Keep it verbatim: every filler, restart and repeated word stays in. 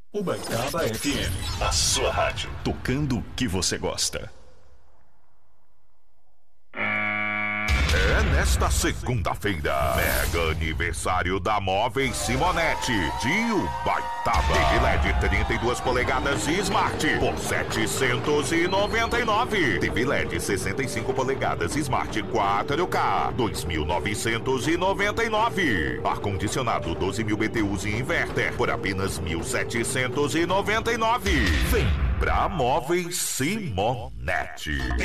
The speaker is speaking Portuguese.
Ubaitaba F M, a sua rádio, tocando o que você gosta. É nesta segunda-feira, mega aniversário da Móveis Simonetti de Ubaitaba. T V L E D trinta e duas polegadas Smart por setecentos e noventa e nove. T V L E D sessenta e cinco polegadas Smart quatro K, dois mil novecentos e noventa e nove. Ar-condicionado doze mil B T Us e inverter por apenas mil setecentos e noventa e nove. Vem pra Móveis Simonetti.